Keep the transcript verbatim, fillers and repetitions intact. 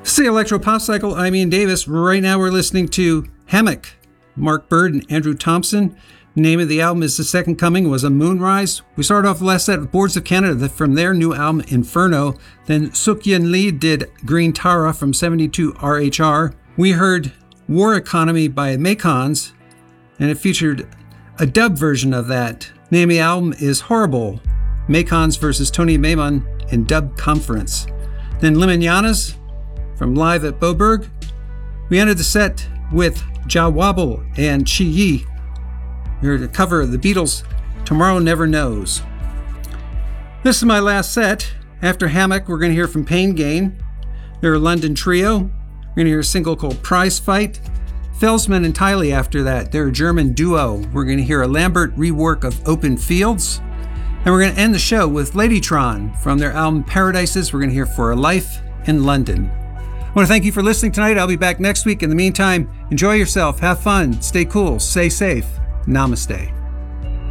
It's the Electro Pop Cycle. I'm Ian Davis. Right now we're listening to Hammock, Mark Bird and Andrew Thompson. The name of the album is The Second Coming. It was a Moonrise. We started off the last set with Boards of Canada from their new album Inferno. Then Sukyin Lee did Green Tara from seventy-two R H R. We heard War Economy by Maycons, and it featured a dub version of that. The name of the album is Horrible, Maycons versus Tony Maimon in Dub Conference. Then Liminianas from Live at Boberg. We ended the set with Ja Wobble and Chi Yi. We heard a cover of the Beatles' Tomorrow Never Knows. This is my last set. After Hammock, we're going to hear from Pain Gain. They're a London trio. We're going to hear a single called Prize Fight. Felsman and Tiley after that. They're a German duo. We're going to hear a Lambert rework of Open Fields. And we're going to end the show with Ladytron from their album Paradises. We're going to hear For a Life in London. I want to thank you for listening tonight. I'll be back next week. In the meantime, enjoy yourself, have fun, stay cool, stay safe. Namaste.